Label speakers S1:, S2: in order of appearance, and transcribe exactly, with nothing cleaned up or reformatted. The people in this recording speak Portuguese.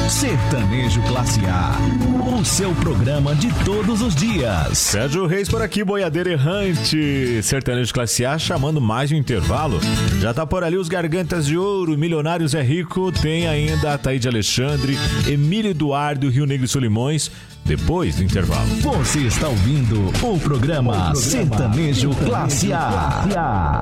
S1: Sertanejo Classe A, o seu programa de todos os dias.
S2: Sérgio Reis por aqui, boiadeiro errante. Sertanejo Classe A chamando mais um intervalo. Já tá por ali os Gargantas de Ouro, Milionários é Rico. Tem ainda a Taíde Alexandre, Emílio Eduardo, Rio Negro e Solimões. Depois do intervalo.
S1: Você está ouvindo o programa, o programa Sertanejo Classe A.